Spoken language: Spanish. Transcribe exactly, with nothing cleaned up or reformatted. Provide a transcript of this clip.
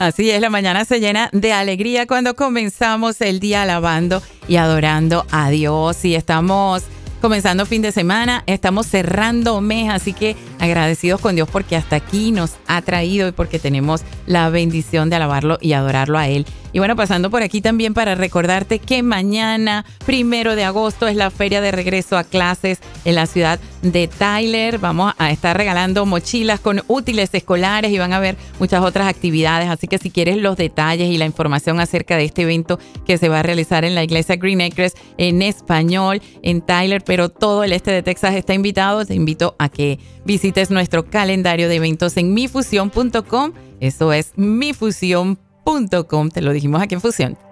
Así es, la mañana se llena de alegría cuando comenzamos el día alabando y adorando a Dios. Y estamos comenzando fin de semana, estamos cerrando mes, así que agradecidos con Dios porque hasta aquí nos ha traído y porque tenemos la bendición de alabarlo y adorarlo a Él. Y bueno, pasando por aquí también para recordarte que mañana, primero de agosto, es la feria de regreso a clases en la ciudad de Tyler. Vamos a estar regalando mochilas con útiles escolares y van a haber muchas otras actividades. Así que si quieres los detalles y la información acerca de este evento que se va a realizar en la iglesia Green Acres en español en Tyler, pero todo el este de Texas está invitado, te invito a que visites nuestro calendario de eventos en mi fusión punto com. Eso es mi fusión punto com. Te lo dijimos aquí en Fusión.